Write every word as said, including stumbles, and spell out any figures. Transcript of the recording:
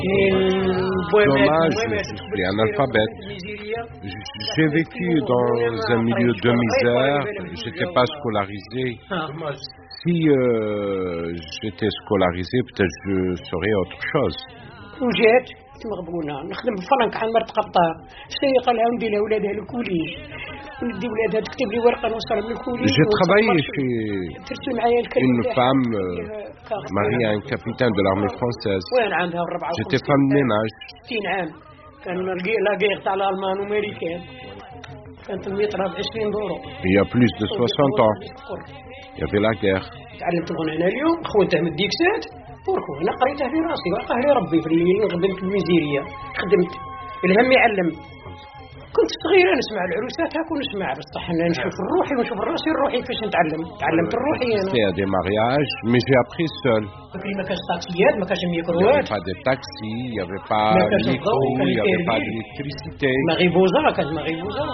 Dommage, je suis analphabète. J'ai vécu dans un milieu de misère, j'étais pas scolarisé. Si euh, j'étais scolarisé, peut-être je serais autre chose. مغبونه نخدم بفرنك على مرت قطار سيقه لها وندير لها ولادها الكوليج وندي ولادها تكتب لي ورقه نوصل للكوليج. J'ai travaillé chez une femme euh, mariée à un capitaine de l'armée française. J'étais femme de ménage. ستين عام كان لا غير تاع الالمان وامريكان كانت المتر ب عشرين دورو. Il y a plus de soixante ans. Il y avait la guerre. تعلمت الغنى انا اليوم خوتها من ديك سات بوركو انا قريتها في راسي وقاه لي ربي في الليل خدمت في الميزيريه خدمت الهم يعلم كنت صغيره نسمع العروسات هاك ونسمع بصح انا نشوف الروحي ونشوف راسي الروحي فاش نتعلم تعلمت الروحي انا. C'était des mariages mais j'ai appris seul. ما كانش طاكسيات ما كانش ميكروات. Il n'y avait pas de taxi, il n'y avait pas de micro, il n'y avait pas d'électricité. مغيبوزه كانت مغيبوزه.